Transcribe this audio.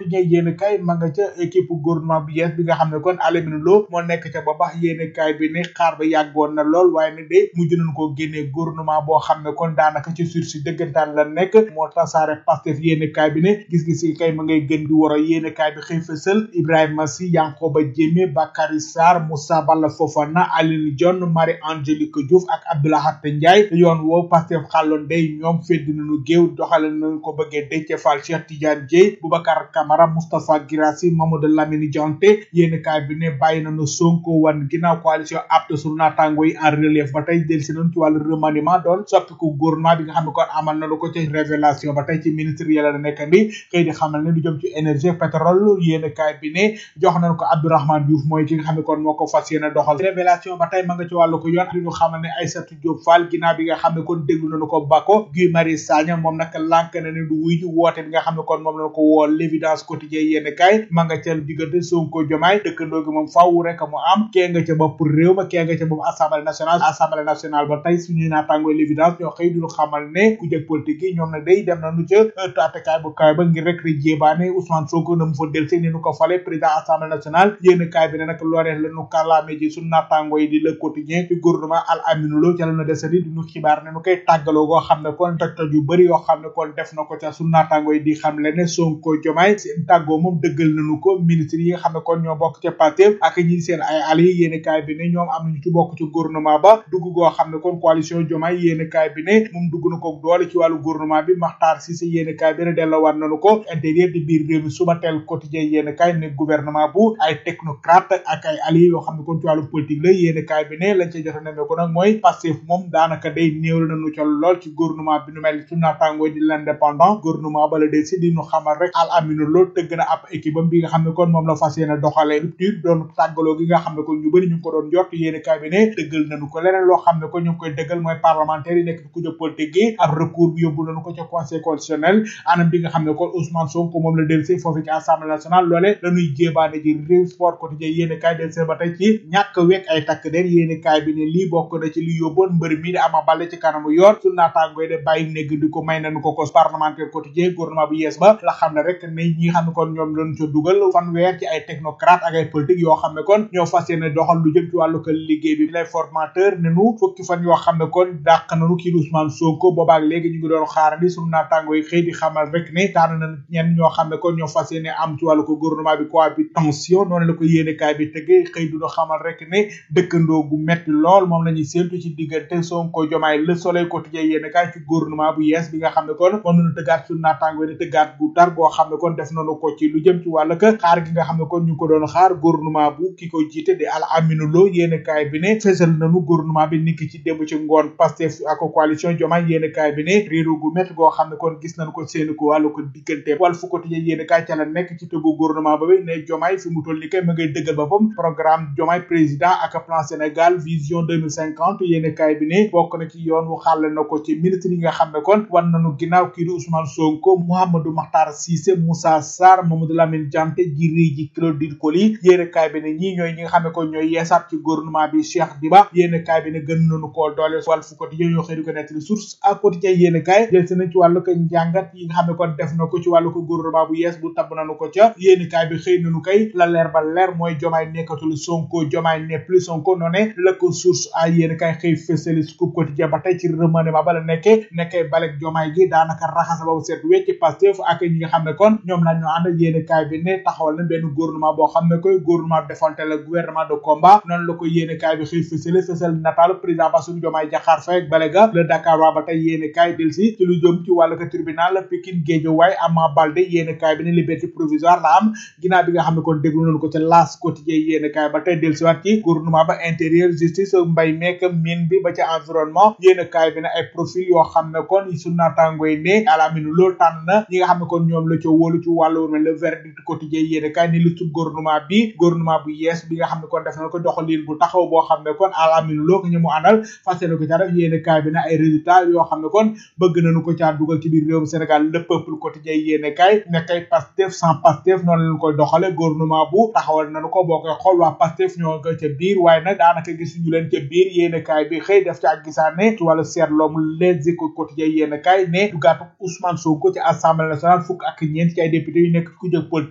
quotidien yéen kay ma nga ca équipe gouvernement bu yees bi nga xam ne kon Alamine Lo moo nekk ca ba bax yéen kay bi ne xaar ba yàggoon na lool waaye ne de mujj nañ koo génnee gouvernement boo xam ne kon daanaka ci sursi dëggantaan la nekk moo tasaare Pastef yéen kay bi ne gis-gis yi kay ma ngay gën di waro yéen kay bi xëy fësal Ibrahima Sy Yankoba Diémé Bakary Sarr Moussa Balla Fofana Aline Dione Marie Angélique Diouf ak Abdoulahat Ndiaye yoon woo Pastef xàlloon day ñoom fedd nañu géew doxale nañu ko bëggee Déthié Fall Cheikh Tidiane Dièye Boubacar Camara Moustapha Guirassy Mamadou Lamine Dianté yéen kaay bi ne bàyyi nañu Sonko wan ginnaaw coalition apte su naataango yi en relief ba tey delsi nañu ci wàllu remaniement doon soppiku gouvernement bi nga xam ne kon amal na lu ko ci révélation ba tey ci ministre yàlla la nekkandi xëy di xamal ne lu jëm ci énergie pétrole yéen kaay bi ne jox nañu ko Abdourahmane Diouf mooy ki nga xam ne kon moo ko fas yéene doxal révélation ba tey ma nga ci wàllu ko yoon li ñu xamal ne Aïssatou Diop Fall ginnaaw bi nga xam ne kon déglu nañu ko bako Guy Marius Sagna moom nag lànk na ne du wuy ji woote bi nga xam ne kon moom lañu ko woo l'évidence quotidien yéen kaay ma nga ca diggante Sonko Diomaye dëkkandoo gi moom faaw rek mu am kee nga ca bopp réew ma kee nga ca bopp assemblée nationale ba tey suñuy naataangoo l'évidence ñoo xëy duñu xamal ne ku jëg politique yi ñoom na day dem nañu ca taatekaay bu kaay ba ngir rek di jébaane Ousmane Sonko na mu fa del see ni ñu ko fale président assemblée nationale yéen kaay bi ne nag loolee lañu kàllaame ji suñu naataangoo yi di le quotidien ci gouvernement Al Amine Lo ca la na desandi duñu xibaar ne nu koy tàggaloo goo xam ne kon toj yu bëri yoo xam ne kon def na ko ca suñu naataangoo yi di xam le ne Sonko Diomaye seen tàggoo moom dëggal nañu ko ministre yi nga xam ne kon ñoo bokk ca Pastef ak ñi seen ay alliés yéen kaay bi ne ñoom am nañu ci bokk ci gouvernement ba dugg goo xam ne kon coalition Diomaye yéen kaay bi ne moom dugg na ko doole ci wàllu gouvernement bi Makhtar Cissé yéen kaay bi ne delloowaat nañu ko intérieur di biir réew mi suba teel quotidien yéen kaay ne gouvernement bu ay technocrate ak ay alliés yoo xam ne kon ci wàllu politique la yéen kaay bi ne lañ ca jot a nemee ko nag mooy Pastef moom daanaka day néew nañu ca lool ci gouvernement bi nu mel su naataangoo di l'indépendant gouvernement bala del si di ñu xamal rek Al Amine Lo tëgg na ab équipe am bi nga xam ne kon moom la fas yéene doxalee rupture doon tàggaloo gi nga xam ne kon ñu bëri ñu ngi ko doon jot yéen kaay bi ne dëggal nañu ko leneen loo xam ne ko ñu ngi koy dëggal mooy parlementaire yi nekk ku jëpp politique gi ab recours bi yóbbu nañu ko ca conseil constitutionnel anam bi nga xam ne kon Ousmane Sonko moom la del si foofu ci assemblée nationale loole lañuy jébaane ji réew sport quotidien yéen kaay del si ba tey ci ñàkk wekk ay takk der yéen kaay bi ne lii bokk na ci li yóbboon mbër mi di Ama Baldé ci kanamu yoon su naataangooy de bàyyi négg di ko may nañu ko parlementaire quotidien gouvernement bu yees ba la xam ne rek ne ñi xam ne kon ñoom lañu ca dugal fanweer ci ay technocrate ak ay politique yoo xam ne kon ñoo fas yéene doxal lu jëm ci wàllu ko liggéey bi les formateurs ne nu fukki fan yoo xam ne kon dàq nañu kii Ousmane Sonko boobaak léegi ñu ngi doon xaarandi suñu naataangoo yi xëy di xamal rek ne tànn na ñenn ñoo xam ne kon ñoo fas yéene am ci wàllu ko gouvernement bi cohabitation noonu la ko yéene kaay bi tëggee xëy duñu xamal rek ne dëkkandoo gu metti lool moom la ñuy séentu ci diggante Sonko Diomaye Le Soleil quotidien yéene kaay ci gouvernement bu yees bi nga xam ne kon moom lañu tëggaat suñu naataangoo yi tëggaat gu tar goo xam ne kon def nañu ko ci lu jëm ci wàllu ko xaar gi nga xam ne kon ñu ko doon xaar gouvernement bu ki ko jiite di Al Amine Lo yéene kaay bi ne fésal nañu gouvernement bi niki ci démb ci ngoon Pastef ak coalition Diomaye yéene kaay bi ne réeru gu métti goo xam ne kon gis nañu ko seeni ko wàllu ko diggante Walf Quotidien yéene kaay ca la nekk ci tëggu gouvernement ba bi ne Diomaye fi mu toll ni kay ma ngay dëggal boppam programme Diomaye président ak plan Sénégal vision 2050 yéene kaay bi ne bokk na ci yoon wu xàll na ko ci ministre yi nga xam ne kon wan nañu ginnaaw kii di Ousmane Sonko Mouhamadou Makhtar Cissé Moussa Sarr Mamadou Lamine Dianté Djiri Ji Claudine Coly yéene kaay bi ne ñii ñooy ñi nga xam ne kon ñooy yeesaat ci gouvernement bi Cheikh Diba yéene kaay bi ne gën nañu koo doole Walf Quotidien yoo xëy di ko nekk li source ak quotidien yéene kaay jël si nañ ci wàllu ko njàngat yi nga xam ne kon def na ko ci wàllu ko gouvernement bu yees bu tabb nañu ko ca yéene kaay bi xëy nañu kay la leer ba leer mooy Diomaye nekkatul Sonko Diomaye n'est plus Sonko noone la ko source a yéene kaay xëy fësali scoop quotidien ba tey ci remaniement ba la nekkee balek Diomaye gi daanaka raxas ba seet wecc Pastef ak ñi nga xam ne kon ñoom la ñu ànd yéene kaay bi ne taxawal na benn gouvernement boo xam ne koy gouvernement defante la gouvernement de combat noonu la ko yéene kaay bi xëy fësal nataal président Bassirou Diomaye Diakhar Faye ak balega le Dakar waa ba tey yéene kaay del si ci lu jëm ci wàllu ko tribunal Pikine Guédiawaye Ama Baldé yéene kaay bi ne liberté provisoire la am ginnaaw bi nga xam ne kon déglu nañu ko ca L'As quotidien yéene kaay ba tey del si waat ci gouvernement ba intérieur justice mbay meek mine bi ba ca environnement yéene kaay bi ne ay profil yoo xam ne kon su naataangoy ne Al Amine Lo tànn na ñi nga xam ne kon ñoom la ca wóolu ci wàllu wurmel le verdict quotidien yéene kaay ni lu ci gouvernement bu yees bi nga xam ne kon def na ko doxalin bu taxaw boo xam ne kon Al Amine Lo ko ñu mu àndal fas yéene ko ca def yéene kaay bi ne ay résultats yoo xam ne kon bëgg nañu ko caa dugal ci biir réewum Sénégal le peuple quotidien yéene kaay ne kay Pastef sans Pastef noonu lañu koy doxale gouvernement bu taxawal nañu ko boo koy xool waa Pastef ñoo nga ca biir waaye nag daanaka gisuñu leen ca biir yéene kaay bi xëy def ci ak gisaane ci wàllu seetloom Les Échos quotidien yéene kaay ne du gàttu Ousmane Sonko ci assemblée nationale fukk ak ñeent ci ay député yu nekk ku jëg